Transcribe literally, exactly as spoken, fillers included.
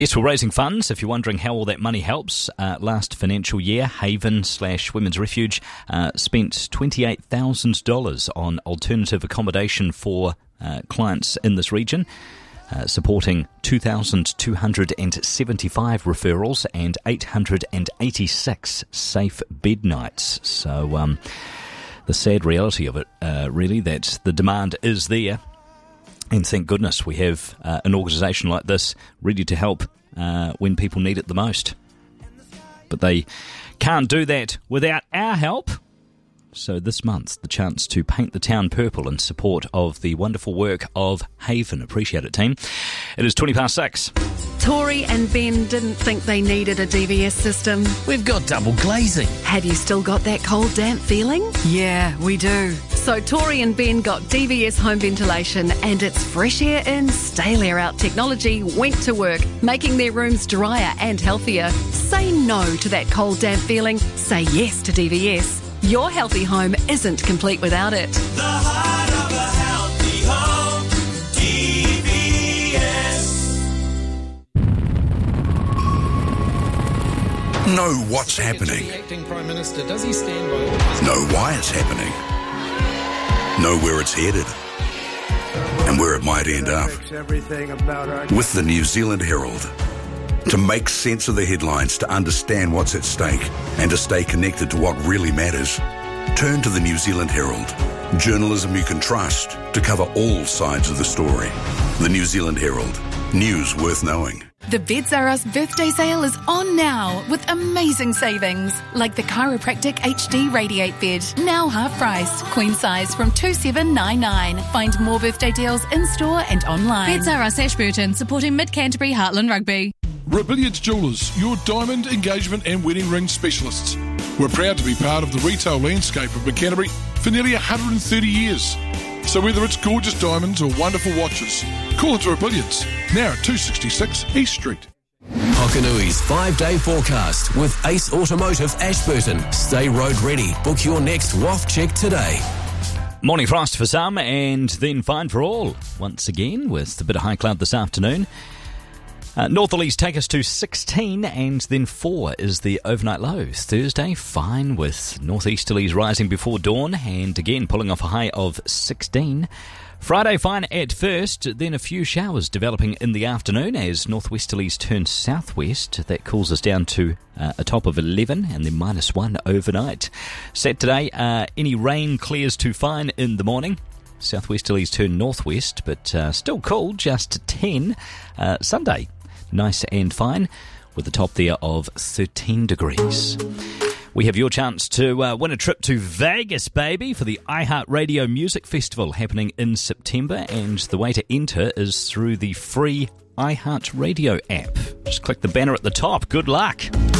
Yes, we're raising funds. If you're wondering how all that money helps, uh, last financial year, Haven slash Women's Refuge uh, spent twenty-eight thousand dollars on alternative accommodation for uh, clients in this region, uh, supporting two thousand two hundred seventy-five referrals and eight hundred eighty-six safe bed nights. So um, the sad reality of it, uh, really, that the demand is there. And thank goodness we have uh, an organisation like this ready to help uh, when people need it the most. But they can't do that without our help. So this month, the chance to paint the town purple in support of the wonderful work of Haven. Appreciate it, team. It is twenty past six. Tori and Ben didn't think they needed a D V S system. We've got double glazing. Have you still got that cold, damp feeling? Yeah, we do. So Tori and Ben got D V S home ventilation, and its fresh air in, stale air out technology went to work, making their rooms drier and healthier. Say no to that cold, damp feeling. Say yes to D V S. Your healthy home isn't complete without it. The heart of a healthy home, D V S. Know what's happening. The acting Prime Minister, does he stand by? Know why it's happening. Know where it's headed. And where it might end up. With the New Zealand Herald. To make sense of the headlines, to understand what's at stake, and to stay connected to what really matters, turn to the New Zealand Herald. Journalism you can trust to cover all sides of the story. The New Zealand Herald. News worth knowing. The Beds R Us birthday sale is on now with amazing savings, like the Chiropractic H D Radiate bed, now half price, queen size from two seven nine nine. Find more birthday deals in store and online. Beds R Us Ashburton, supporting Mid Canterbury Heartland Rugby. Rebellions Jewellers, your diamond, engagement and wedding ring specialists. We're proud to be part of the retail landscape of Mid Canterbury for nearly one hundred thirty years. So whether it's gorgeous diamonds or wonderful watches, call into Rebellions, now at two sixty-six East Street. Hokanui's five-day forecast with Ace Automotive Ashburton. Stay road ready. Book your next W A F check today. Morning frost for some and then fine for all. Once again with a bit of high cloud this afternoon. Uh, northerlies take us to sixteen and then four is the overnight low. Thursday, fine with northeasterlies rising before dawn and again pulling off a high of sixteen. Friday, fine at first, then a few showers developing in the afternoon as northwesterlies turn southwest. That cools us down to uh, a top of eleven and then minus one overnight. Saturday, uh, any rain clears to fine in the morning. Southwesterlies turn northwest, but uh, still cool, just ten. Uh, Sunday, nice and fine, with a top there of thirteen degrees. We have your chance to uh, win a trip to Vegas, baby, for the iHeartRadio Music Festival happening in September, and the way to enter is through the free iHeartRadio app. Just click the banner at the top. Good luck.